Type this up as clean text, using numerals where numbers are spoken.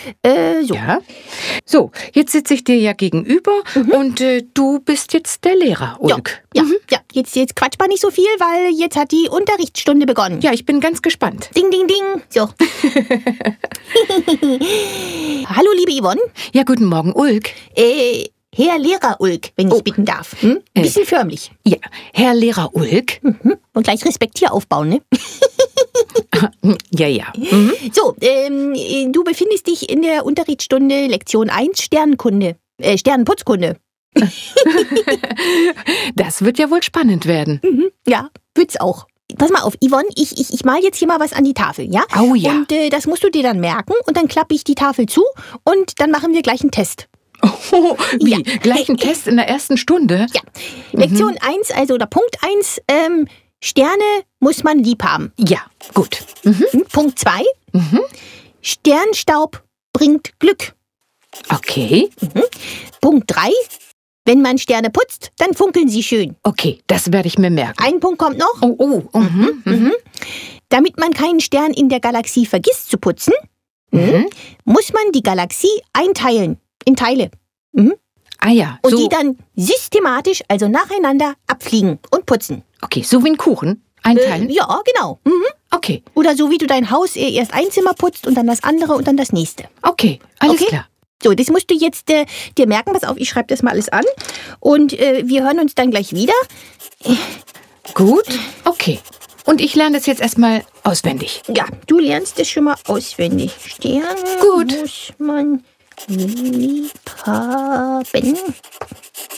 So. Ja. So, jetzt sitze ich dir ja gegenüber und du bist jetzt der Lehrer, Ulk. Ja, jetzt quatsch mal nicht so viel, weil jetzt hat die Unterrichtsstunde begonnen. Ja, ich bin ganz gespannt. Ding, ding, ding. So. Hallo, liebe Yvonne. Ja, guten Morgen, Ulk. Herr Lehrer Ulk, wenn ich bitten darf. Ein bisschen förmlich. Ja, Herr Lehrer Ulk. Und gleich Respekt hier aufbauen, ne? Ja. So, du befindest dich in der Unterrichtsstunde Lektion 1 Sternenputzkunde. Das wird ja wohl spannend werden. Ja, wird's auch. Pass mal auf, Yvonne, ich mal jetzt hier mal was an die Tafel, ja? Oh ja. Und das musst du dir dann merken und dann klappe ich die Tafel zu und dann machen wir gleich einen Test. Oh, wie? Ja. Gleich ein Test in der ersten Stunde? Ja. Lektion 1, also oder Punkt 1, Sterne muss man lieb haben. Ja, gut. Punkt 2, Sternstaub bringt Glück. Okay. Punkt 3, wenn man Sterne putzt, dann funkeln sie schön. Okay, das werde ich mir merken. Ein Punkt kommt noch. Damit man keinen Stern in der Galaxie vergisst zu putzen, muss man die Galaxie einteilen in Teile. Ah ja, Und so. die dann systematisch, also nacheinander, abfliegen und putzen. Okay, so wie ein Kuchen einteilen? Ja, genau. Okay, Oder so wie du dein Haus erst ein Zimmer putzt und dann das andere und dann das nächste. okay, alles Okay. klar. So, das musst du jetzt dir merken. Pass auf, ich schreibe das mal alles an. Und wir hören uns dann gleich wieder. Gut, okay. Und ich lerne das jetzt erstmal auswendig. Ja, du lernst das schon mal auswendig. Sterne Gut. muss man lieb haben.